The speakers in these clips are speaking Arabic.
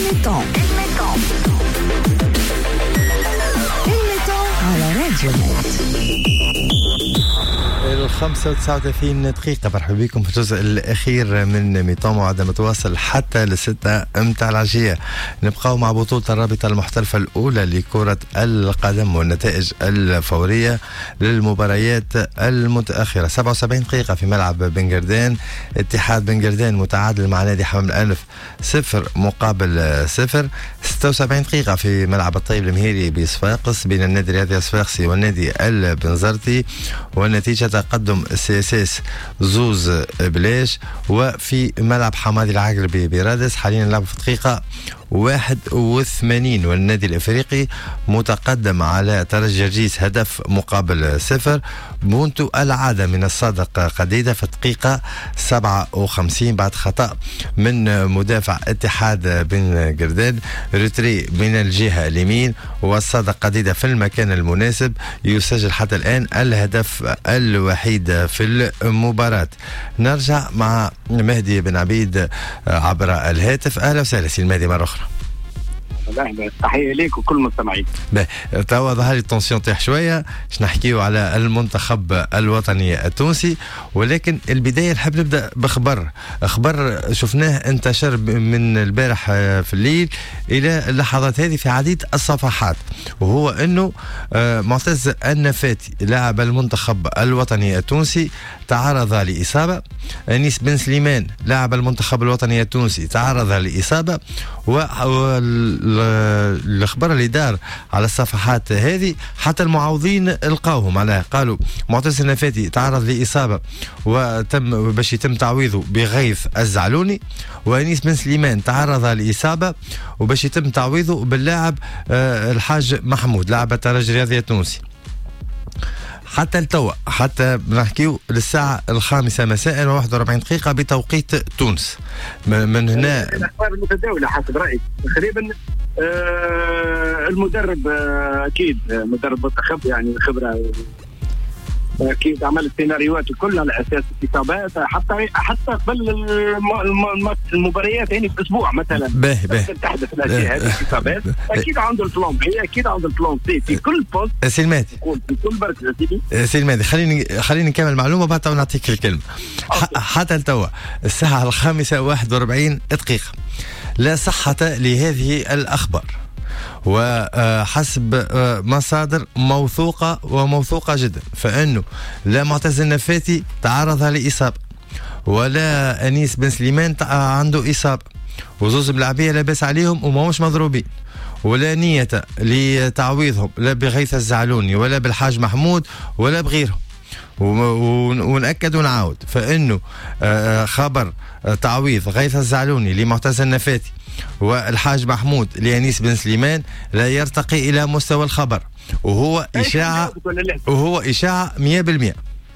الميتون على راديو نت. 5:39 دقيقة. مرحبا بكم في الجزء الأخير من ميتون وعد متواصل حتى ل6 متاع العشية. نبقاو مع بطولة الرابطة المحترفة الأولى لكرة القدم والنتائج الفورية للمباريات المتأخرة. 77 دقيقة في ملعب بن قردان. اتحاد بن قردان متعادل مع نادي حمام الأنف 0-0. 76 دقيقة في ملعب الطيب المهيري بصفاقس بين النادي الرياضي الصفاقسي والنادي البنزرتي، والنتيجة تقدم السياسيس زوز بلاش. وفي ملعب حمادي العقربي برادس حاليا نلعب في دقيقة 81 والنادي الافريقي متقدم على ترجي جرجيس هدف مقابل 0. بونتو العادة من الصادق قديدة في الدقيقة 57 بعد خطأ من مدافع اتحاد بن قردان. رتري من الجهة اليمين والصادق قديدة في المكان المناسب. يسجل حتى الآن الهدف الوحيد في المباراة. نرجع مع مهدي بن عبيد عبر الهاتف. أهلا وسهلا سي المهدي مرة أخرى. تحية ليك وكل المستمعين. توا ظهر التنسيون تاع شوية نحكيو على المنتخب الوطني التونسي، ولكن البداية نحب نبدأ بخبر شفناه انتشر من البارح في الليل إلى اللحظات هذه في عديد الصفحات، وهو أنه معتز النفاتي لاعب المنتخب الوطني التونسي تعرض لإصابة. أنيس بن سليمان لاعب المنتخب الوطني التونسي تعرض لإصابة. والخبر اللي دار على الصفحات هذه حتى المعوضين لقاوهم على قالوا معتز النفاتي تعرض لإصابة وتم باش يتم تعويضه بغيث الزعلوني، وأنيس بن سليمان تعرض لإصابة وباش يتم تعويضه باللاعب الحاج محمود لاعب الترجي الرياضي التونسي. حتى التوا حتى نحكيو للساعة 5 مساء و41 دقيقة بتوقيت تونس. من هنا الأخبار المتداولة حسب رأيي تقريبا المدرب أكيد مدرب منتخب يعني خبرة أكيد عمل السيناريوهات كلها على أساس الإصابات حتى قبل المباريات يعني في أسبوع مثلا تحدث الأشياء هذه الإصابات. أكيد عنده البلان بي أكيد عنده البلان سي في كل بوست. سلماتي في كل مركز. سلماتي خليني نكمل معلومة بعد نعطيك الكلمة. حتى التوا الساعة 5:41 دقيقة لا صحة لهذه الأخبار، وحسب مصادر موثوقة جدا فإنه لا معتز النفاتي تعرض لإصابة ولا أنيس بن سليمان عنده إصابة، وزوز ملاعبية لاباس عليهم وماهوش مضروبين، ولا نية لتعويضهم لا بغيث الزعلوني ولا بالحاج محمود ولا بغيرهم. ونأكد ونعاود فإنه خبر تعويض غيث الزعلوني لمعتز النفاتي والحاج محمود لأنيس بن سليمان لا يرتقي إلى مستوى الخبر، وهو إشاعة 100%.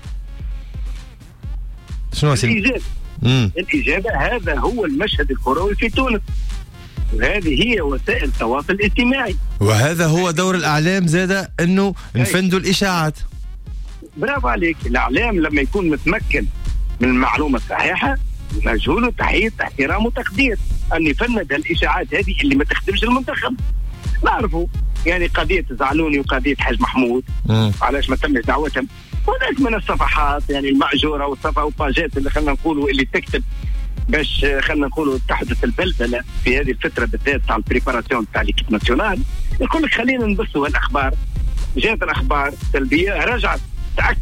شنو الإجابة هذا هو المشهد الكروي في تونس، وهذه هي وسائل التواصل الاجتماعي، وهذا هو دور الإعلام زادة أنه نفندوا الإشاعات. برافو عليك. الإعلام لما يكون متمكن من المعلومة الصحيحة نجهله تحية احترام وتقدير أن يفند الإشاعات هذه اللي ما تخدمش المنتخب. نعرفوا يعني قضية زعلوني وقضية حاج محمود علاش ما تمش دعوتهم، هناك من الصفحات يعني المأجورة والباجات اللي خلنا نقولوا اللي تكتب باش خلنا نقولوا تحدث البلبلة في هذه الفترة بالذات تاع البريباراسيون تاع ليكيب ناسيونال. يقول لك خلينا نبثوا الأخبار، جاءت الأخبار سلبية رجعت